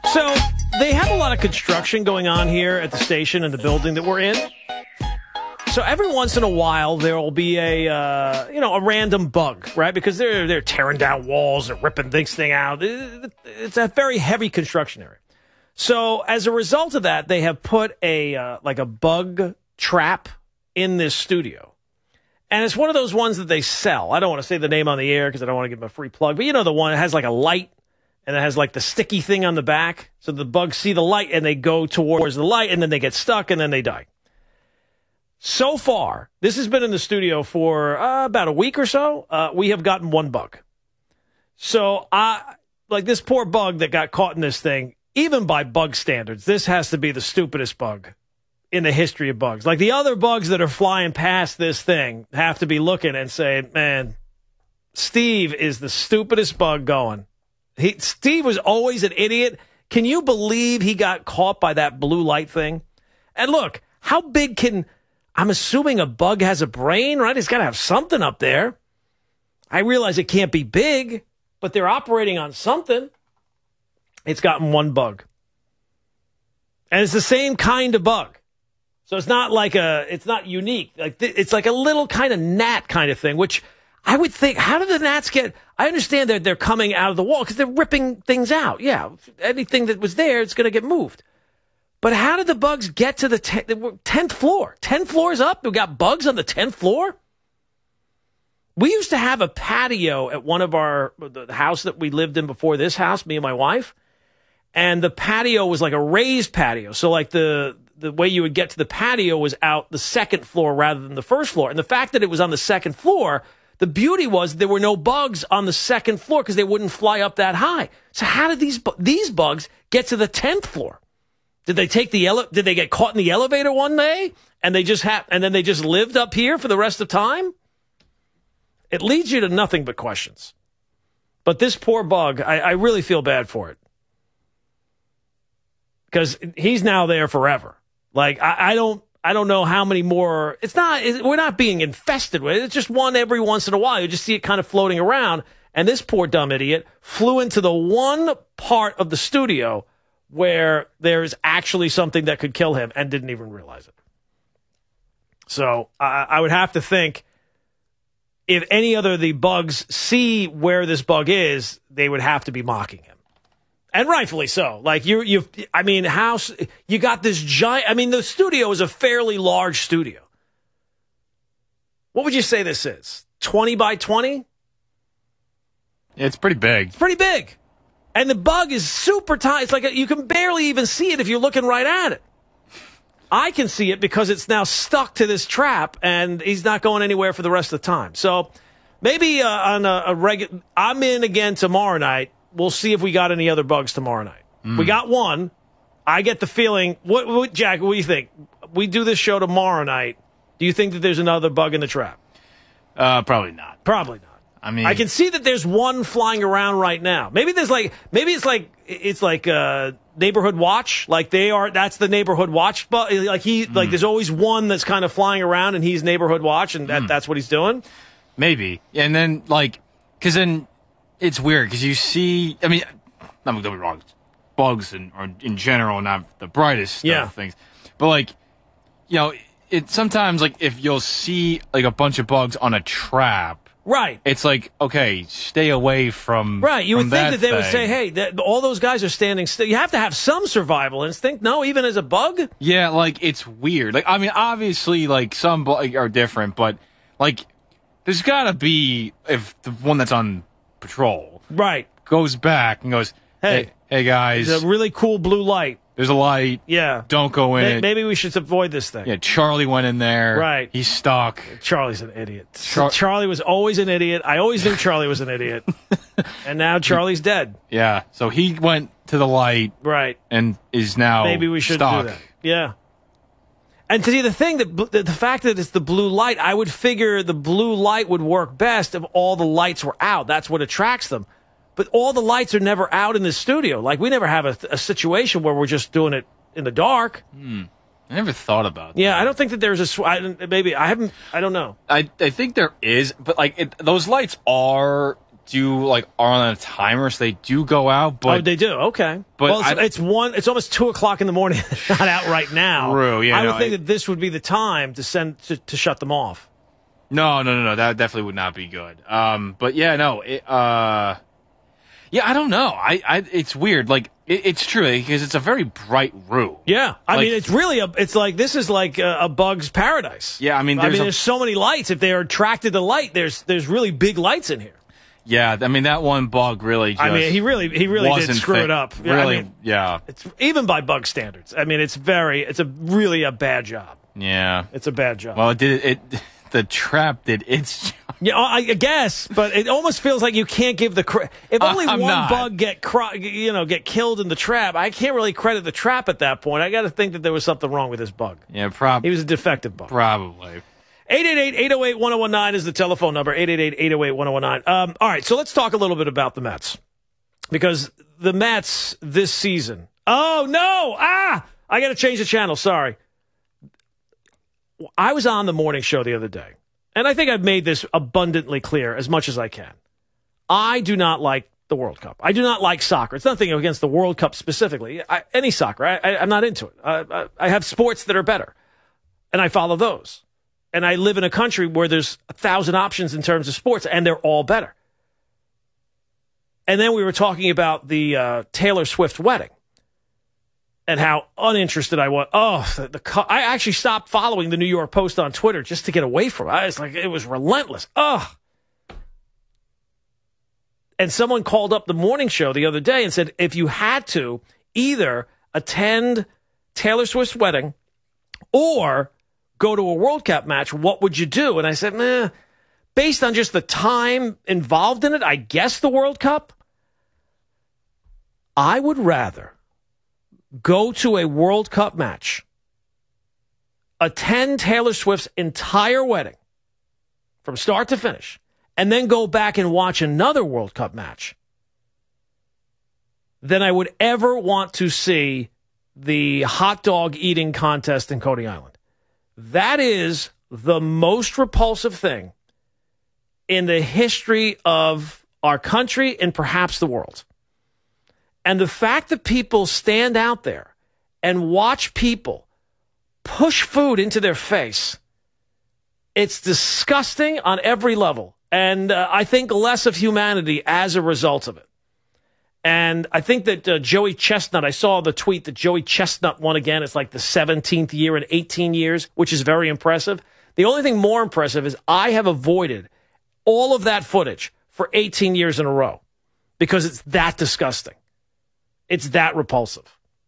So they have a lot of construction going on here at the station and the building that we're in. So every once in a while there will be a random bug, right? Because they're tearing down walls and ripping this thing out. It's a very heavy construction area. So as a result of that, they have put a bug trap in this studio. And it's one of those ones that they sell. I don't want to say the name on the air because I don't want to give them a free plug. But you know the one that has like a light and it has like the sticky thing on the back. So the bugs see the light and they go towards the light and then they get stuck and then they die. So far, this has been in the studio for about a week or so. We have gotten one bug. So this poor bug that got caught in this thing, even by bug standards, this has to be the stupidest bug in the history of bugs. Like the other bugs that are flying past this thing have to be looking and saying, man, Steve is the stupidest bug going. Steve was always an idiot. Can you believe he got caught by that blue light thing? And look, how big I'm assuming a bug has a brain, right? It's got to have something up there. I realize it can't be big, but they're operating on something. It's gotten one bug. And it's the same kind of bug. So it's not it's not unique. It's like a little kind of gnat kind of thing, which I would think, how do the gnats I understand that they're coming out of the wall because they're ripping things out. Yeah, anything that was there, it's going to get moved. But how did the bugs get to the 10th floor? 10 floors up, we got bugs on the 10th floor? We used to have a patio at one of the house that we lived in before this house, me and my wife. And the patio was like a raised patio. So like the way you would get to the patio was out the second floor rather than the first floor. And the fact that it was on the second floor, the beauty was there were no bugs on the second floor because they wouldn't fly up that high. So how did these bugs get to the 10th floor? Did they did they get caught in the elevator one day and then they just lived up here for the rest of time? It leads you to nothing but questions. But this poor bug, I really feel bad for it. Because he's now there forever. Like, I don't know how many more. We're not being infested with it. It's just one every once in a while. You just see it kind of floating around. And this poor dumb idiot flew into the one part of the studio where there's actually something that could kill him and didn't even realize it. So I would have to think if any other of the bugs see where this bug is, they would have to be mocking him. And rightfully so. Like you got this giant, the studio is a fairly large studio. What would you say this is? 20 by 20? It's pretty big. It's pretty big. And the bug is super tight. It's like you can barely even see it if you're looking right at it. I can see it because it's now stuck to this trap and he's not going anywhere for the rest of the time. So maybe on a regular, I'm in again tomorrow night. We'll see if we got any other bugs tomorrow night. We got one. I get the feeling. What, Jack, what do you think? We do this show tomorrow night. Do you think that there's another bug in the trap? Probably not. Probably not. I can see that there's one flying around right now. Maybe it's like neighborhood watch. Like that's the neighborhood watch. But like there's always one that's kind of flying around and he's neighborhood watch and that's what he's doing. Maybe. And then because then it's weird because you see, don't get me wrong, bugs or in general not the brightest of things. But it sometimes if you'll see a bunch of bugs on a trap. Right. It's like, okay, stay away from Right. You would think that they thing. would say, hey, all those guys are standing still. You have to have some survival instinct. No, even as a bug? Yeah, it's weird. Obviously, some bugs are different, but, there's got to be, if the one that's on patrol right goes back and goes, hey guys. There's a really cool blue light. There's a light. Yeah. Don't go in it. Maybe we should avoid this thing. Yeah, Charlie went in there. Right. He's stuck. Charlie's an idiot. Charlie was always an idiot. I always knew Charlie was an idiot. And now Charlie's dead. Yeah. So he went to the light. Right. And is now Maybe we should stuck. do that. Yeah. And to see the thing, the fact that it's the blue light, I would figure the blue light would work best if all the lights were out. That's what attracts them. But all the lights are never out in the studio. We never have a situation where we're just doing it in the dark. I never thought about that. Yeah, I don't think that there's I don't know. I think there is, but those lights are are on a timer, so they do go out. But they do. Okay. But well, it's almost 2:00 in the morning. Not out right now. True. Yeah. I would think that this would be the time to shut them off. No. That definitely would not be good. But yeah, no. Yeah, I don't know. It's weird. Like it's true because it's a very bright room. Yeah, I mean, it's really this is like a bug's paradise. Yeah, I mean, there's so many lights. If they are attracted to light, there's really big lights in here. Yeah, I mean that one bug really. Just he really did screw it up. Really, yeah. It's even by bug standards. I mean, it's really a bad job. Yeah, it's a bad job. Well, the trap did its job. Yeah, I guess, but it almost feels like you can't give the credit. If only bug get killed in the trap, I can't really credit the trap at that point. I got to think that there was something wrong with this bug. Yeah, probably. He was a defective bug. Probably. 888-808-1019 is the telephone number. 888-808-1019. All right, so let's talk a little bit about the Mets. Because the Mets this season. Oh, no! I got to change the channel. Sorry. I was on the morning show the other day. And I think I've made this abundantly clear as much as I can. I do not like the World Cup. I do not like soccer. It's nothing against the World Cup specifically. Any soccer. I'm not into it. I have sports that are better. And I follow those. And I live in a country where there's 1,000 options in terms of sports, and they're all better. And then we were talking about the Taylor Swift wedding and how uninterested I was. I actually stopped following the New York Post on Twitter just to get away from it. It was relentless. And someone called up the morning show the other day and said, if you had to either attend Taylor Swift's wedding or go to a World Cup match, what would you do? And I said, based on just the time involved in it, I guess the World Cup. I would rather go to a World Cup match, attend Taylor Swift's entire wedding from start to finish, and then go back and watch another World Cup match than I would ever want to see the hot dog eating contest in Coney Island. That is the most repulsive thing in the history of our country and perhaps the world. And the fact that people stand out there and watch people push food into their face, it's disgusting on every level. And I think less of humanity as a result of it. And I think that Joey Chestnut, I saw the tweet that Joey Chestnut won again. It's like the 17th year in 18 years, which is very impressive. The only thing more impressive is I have avoided all of that footage for 18 years in a row because it's that disgusting. It's that repulsive.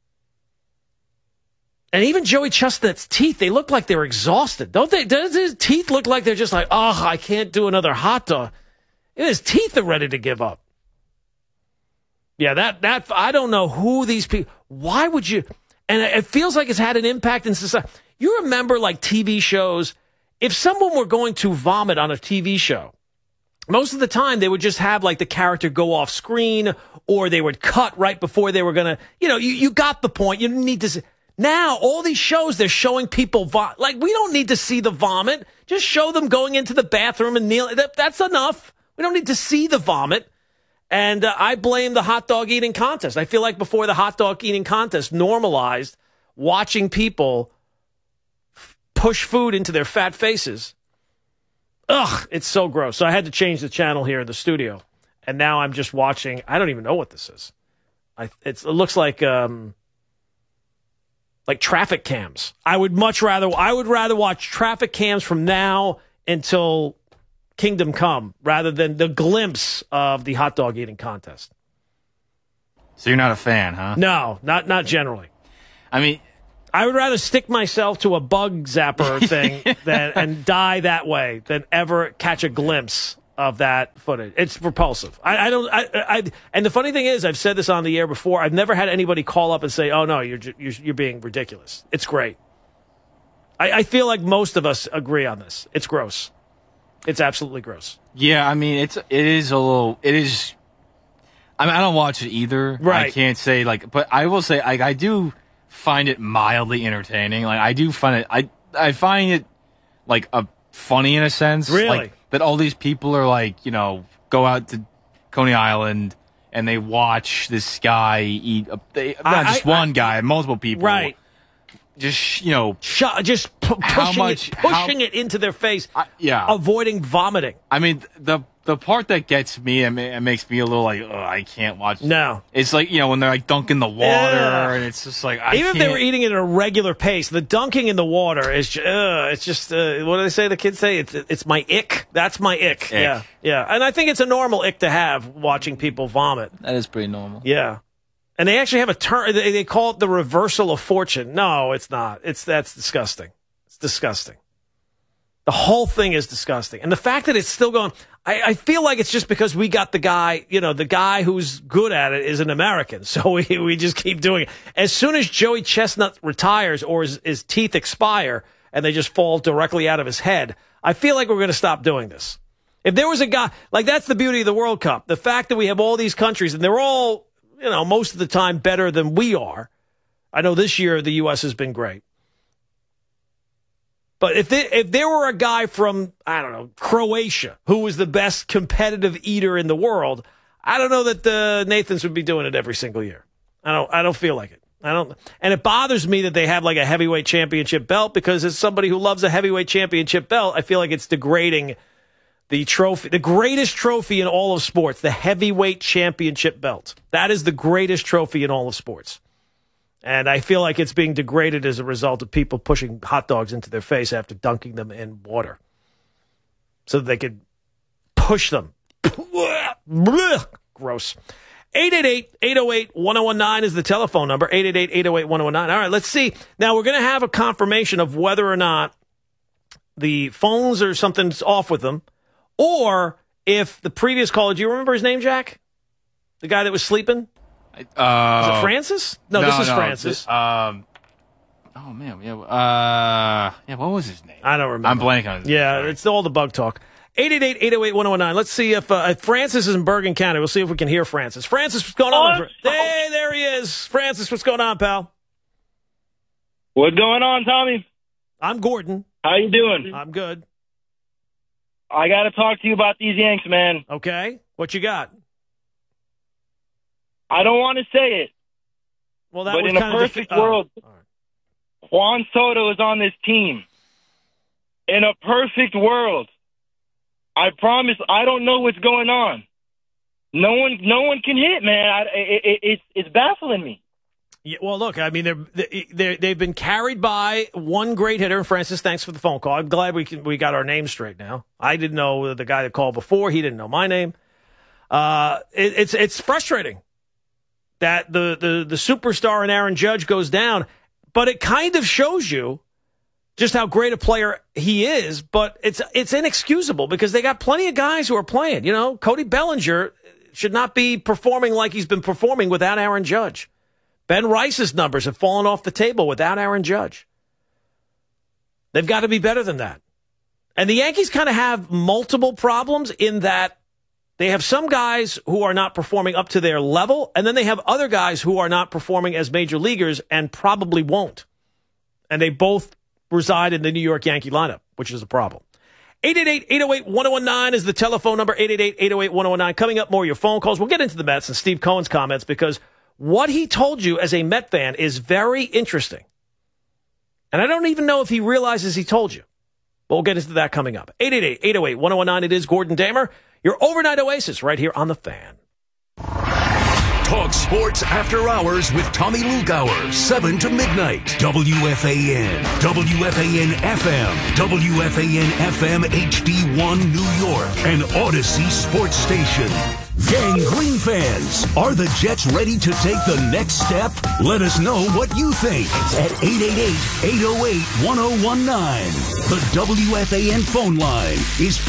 And even Joey Chestnut's teeth, they look like they're exhausted, don't they? Does his teeth look like they're just like, I can't do another hot dog? And his teeth are ready to give up. Yeah, that I don't know who these people, why would you, and it feels like it's had an impact in society. You remember like TV shows, if someone were going to vomit on a TV show, most of the time they would just have like the character go off screen or they would cut right before they were going to, you got the point. You didn't need to see. Now, all these shows, they're showing people vomit. Like, we don't need to see the vomit. Just show them going into the bathroom and kneeling. That's enough. We don't need to see the vomit. And I blame the hot dog eating contest. I feel like before the hot dog eating contest normalized watching people push food into their fat faces. It's so gross. So I had to change the channel here in the studio. And now I'm just watching. I don't even know what this is. It looks like traffic cams. I would rather watch traffic cams from now until Kingdom Come rather than the glimpse of the hot dog eating contest. So you're not a fan, huh? No, not generally. I mean, I would rather stick myself to a bug zapper thing and die that way than ever catch a glimpse of that footage. It's repulsive. And the funny thing is, I've said this on the air before. I've never had anybody call up and say, "Oh no, you're being ridiculous." It's great. I feel like most of us agree on this. It's gross. It's absolutely gross. Yeah, I mean, it is. I mean, I don't watch it either. Right. I can't say but I will say I do find it mildly entertaining. Like I do find it. I find it like funny in a sense. Really. Like, that all these people are go out to Coney Island and they watch this guy eat, not just one guy, multiple people. Right. Just, pushing it into their face. Avoiding vomiting. I mean, the part that gets me and it makes me a little like, I can't watch. No. It's like, when they're like dunking the water and it's just like, Even if they were eating it at a regular pace, the dunking in the water is it's just, what do they say? The kids say it's my ick. That's my ick. Yeah. Yeah. And I think it's a normal ick to have watching people vomit. That is pretty normal. Yeah. And they actually have a term, they call it the reversal of fortune. No, it's not. That's disgusting. It's disgusting. The whole thing is disgusting. And the fact that it's still going, I feel like it's just because we got the guy, the guy who's good at it is an American. So we just keep doing it. As soon as Joey Chestnut retires or his teeth expire and they just fall directly out of his head, I feel like we're going to stop doing this. If there was a guy, like that's the beauty of the World Cup. The fact that we have all these countries and they're all, most of the time better than we are. I know this year the U.S. has been great. But if there were a guy from, I don't know, Croatia, who was the best competitive eater in the world, I don't know that the Nathans would be doing it every single year. I don't feel like it. And it bothers me that they have like a heavyweight championship belt because as somebody who loves a heavyweight championship belt, I feel like it's degrading the trophy, the greatest trophy in all of sports, the heavyweight championship belt. That is the greatest trophy in all of sports. And I feel like it's being degraded as a result of people pushing hot dogs into their face after dunking them in water so that they could push them. Gross. 888-808-1019 is the telephone number. 888-808-1019. All right, let's see. Now, we're going to have a confirmation of whether or not the phones or something's off with them, or if the previous caller, do you remember his name, Jack? The guy that was sleeping? Is it Francis? No, this is Francis. Oh, man. Yeah, what was his name? I don't remember. I'm blanking on his name. Yeah, it's all the bug talk. 888-808-1019. Let's see if Francis is in Bergen County. We'll see if we can hear Francis. Francis, what's going on? Hey, there he is. Francis, what's going on, pal? What's going on, Tommy? I'm Gordon. How you doing? I'm good. I got to talk to you about these Yanks, man. Okay. What you got? I don't want to say it. Well, that but was in a perfect world, Juan Soto is on this team. In a perfect world, I promise I don't know what's going on. No one can hit, man. It's baffling me. Yeah, well, look, I mean, they've been carried by one great hitter. Francis, thanks for the phone call. I'm glad we got our names straight now. I didn't know the guy that called before. He didn't know my name. It's frustrating that the superstar in Aaron Judge goes down, but it kind of shows you just how great a player he is. But it's inexcusable because they got plenty of guys who are playing. Cody Bellinger should not be performing like he's been performing without Aaron Judge. Ben Rice's numbers have fallen off the table without Aaron Judge. They've got to be better than that. And the Yankees kind of have multiple problems in that they have some guys who are not performing up to their level, and then they have other guys who are not performing as major leaguers and probably won't. And they both reside in the New York Yankee lineup, which is a problem. 888-808-1019 is the telephone number, 888-808-1019. Coming up, more of your phone calls. We'll get into the Mets and Steve Cohen's comments because what he told you as a Met fan is very interesting. And I don't even know if he realizes he told you. But we'll get into that coming up. 888-808-1019. It is Gordon Damer, your overnight oasis right here on The Fan. Talk sports after hours with Tommy Lugauer, 7 to midnight. WFAN, WFAN FM, WFAN FM HD1 New York, and Odyssey Sports Station. Gang Green fans, are the Jets ready to take the next step? Let us know what you think at 888-808-1019. The WFAN phone line is